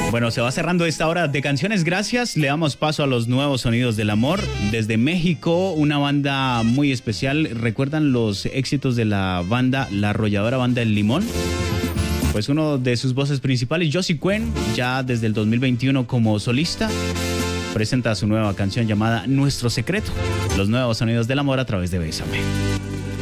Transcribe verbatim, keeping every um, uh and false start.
Bueno, se va cerrando esta hora de canciones. Gracias. Le damos paso a los nuevos sonidos del amor. Desde México, una banda muy especial. ¿Recuerdan los éxitos de la banda, la arrolladora banda El Limón? Pues uno de sus voces principales, Josie Cuen, ya desde el dos mil veintiuno como solista, presenta su nueva canción llamada Nuestro Secreto. Los nuevos sonidos del amor a través de Bésame.